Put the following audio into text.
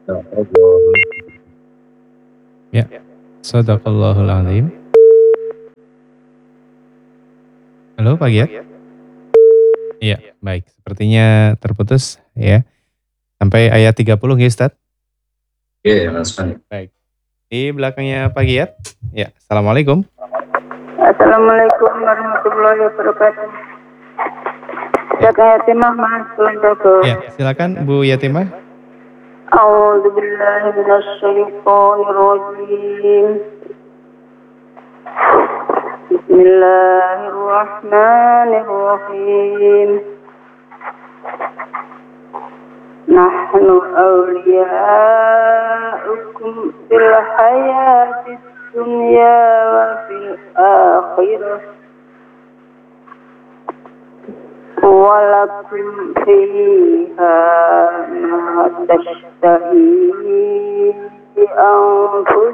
Ya Allah. Ya, Sadaqallahul Azim. Halo Pak Giat? Iya, baik. Sepertinya terputus ya. Sampai ayat 30 ya Ustaz? Oke, Mas Fani. Baik. Di belakangnya Pak Giat. Ya, Assalamualaikum. Assalamualaikum warahmatullahi wabarakatuh. Ya, Jaga yatimah mas Jaga. ya silakan Bu Yatimah. A'udzu billahi minasyaitonir rajim. Bismillahirrahmanirrahim. Nahnu awliya'ukum fil hayatid dunya wa fil akhirah. ولكم فيها ما تشتهي أنفسكم